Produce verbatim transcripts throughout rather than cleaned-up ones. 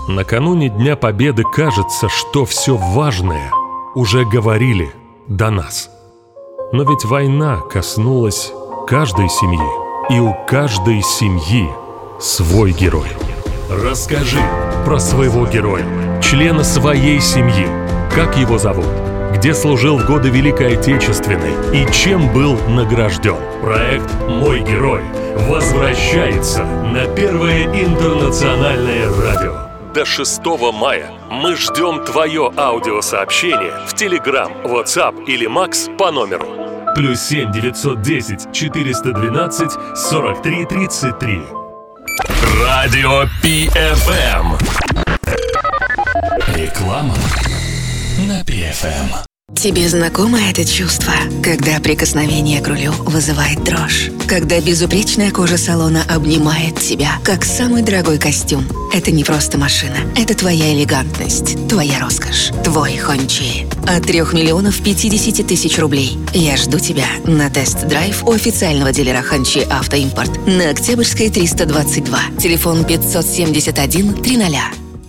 Накануне Дня Победы кажется, что все важное уже говорили до нас. Но ведь война коснулась каждой семьи, и у каждой семьи свой герой. Расскажи про своего героя, члена своей семьи. Как его зовут? Где служил в годы Великой Отечественной и чем был награжден? Проект «Мой герой» возвращается на Первое интернациональное радио. До шестого мая мы ждем твое аудиосообщение в Telegram, WhatsApp или Макс по номеру плюс семь девятьсот десять четыреста двенадцать сорок три тридцать три. Радио пи эф эм. Реклама на пи эф эм. Тебе знакомо это чувство, когда прикосновение к рулю вызывает дрожь? Когда безупречная кожа салона обнимает тебя, как самый дорогой костюм? Это не просто машина, это твоя элегантность, твоя роскошь, твой Хончи. От трех миллионов пятидесяти тысяч рублей. Я жду тебя на тест-драйв у официального дилера Хончи Автоимпорт на Октябрьской триста двадцать два. Телефон пятьсот семьдесят один триста.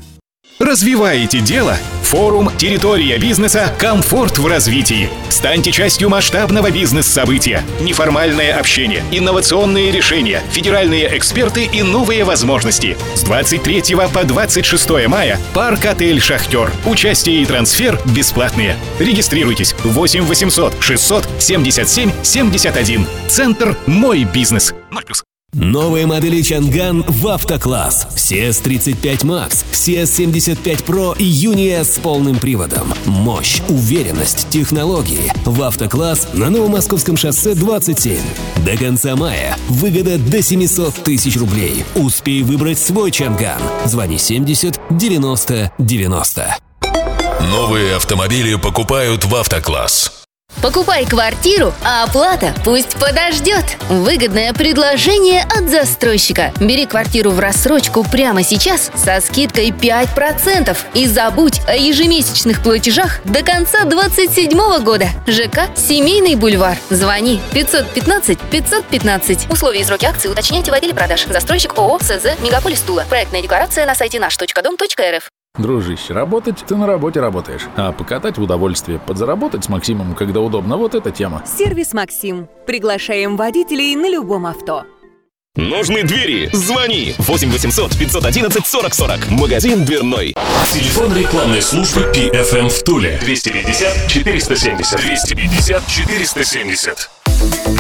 Развиваете дело? Форум «Территория бизнеса. Комфорт в развитии». Станьте частью масштабного бизнес-события. Неформальное общение, инновационные решения, федеральные эксперты и новые возможности. С двадцать третьего по двадцать шестое мая парк-отель «Шахтер». Участие и трансфер бесплатные. Регистрируйтесь. восемь восемьсот шестьсот семьдесят семь семьдесят один. Центр «Мой бизнес». ноль плюс. Новые модели Чанган в Автокласс. си эс тридцать пять макс, си эс семьдесят пять про и Юни-С с полным приводом. Мощь, уверенность, технологии. В Автокласс на Новомосковском шоссе двадцать семь. До конца мая выгода до семьсот тысяч рублей. Успей выбрать свой Чанган. Звони семьдесят девяносто девяносто. Новые автомобили покупают в Автокласс. Покупай квартиру, а оплата пусть подождет. Выгодное предложение от застройщика. Бери квартиру в рассрочку прямо сейчас со скидкой пять процентов и забудь о ежемесячных платежах до конца двадцать седьмого года. ЖК «Семейный бульвар». Звони пятьсот пятнадцать пятьсот пятнадцать. Условия и сроки акции уточняйте в отделе продаж. Застройщик ООО СЗ «Мегаполис Тула». Проектная декларация на сайте наш точка дом точка эр эф. Дружище, работать ты на работе работаешь, а покатать в удовольствие, подзаработать с Максимом, когда удобно, вот эта тема. Сервис «Максим». Приглашаем водителей на любом авто. Нужны двери? Звони восемь восемьсот пятьсот одиннадцать сорок сорок. Магазин дверной. Телефон рекламной службы пи эф эм в Туле двести пятьдесят четыреста семьдесят. двести пятьдесят четыреста семьдесят.